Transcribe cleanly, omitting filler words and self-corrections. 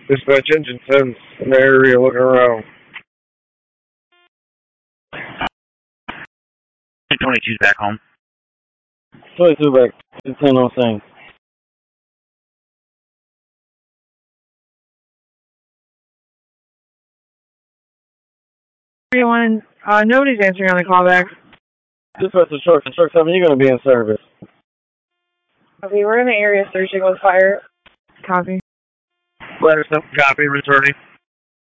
Dispatch engine 10 in the area looking around. 22's back home. 22 back to 10 on scene. Nobody's answering on the callback. Dispatch to Truck 7, you're going to be in service. Okay, we're in the area searching with fire. Copy. Letter 7, copy, returning.